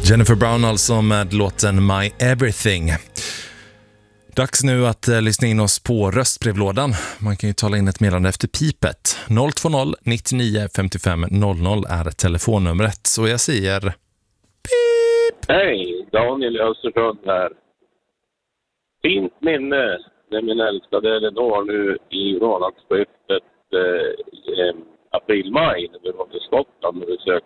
Jennifer Brown alltså med låten My Everything. Dags nu att lyssna in oss på röstbrevlådan. Man kan ju tala in ett meddelande efter pipet. 020 99 55 00 är telefonnumret. Så jag säger pip! Hej, Daniel i Östersund här. Fint minne när min älskade Elinor nu i månadsskiftet april-maj när vi var i Skottland och besökte